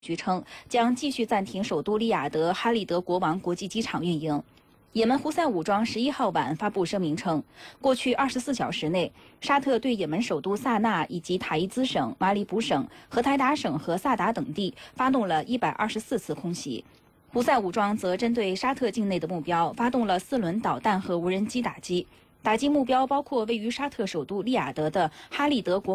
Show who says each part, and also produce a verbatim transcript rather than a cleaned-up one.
Speaker 1: 局称将继续暂停首都利雅得哈利德国王国际机场运营。也门胡塞武装十一号晚发布声明称，过去二十四小时内，沙特对也门首都萨那以及塔伊兹省、马里卜省、荷台达省和萨达等地发动了一百二十四次空袭。胡塞武装则针对沙特境内的目标发动了四轮导弹和无人机打击，打击目标包括位于沙特首都利雅得的哈利德国